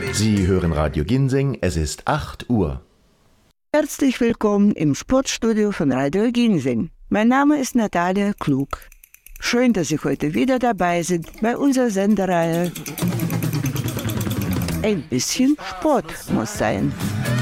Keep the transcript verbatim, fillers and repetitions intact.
Sie hören Radio Ginseng, es ist acht Uhr. Herzlich willkommen im Sportstudio von Radio Ginseng. Mein Name ist Natalia Klug. Schön, dass Sie heute wieder dabei sind bei unserer Sendereihe Ein bisschen Sport muss sein.